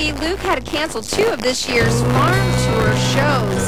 Luke had to cancel 2 of this year's farm tour shows.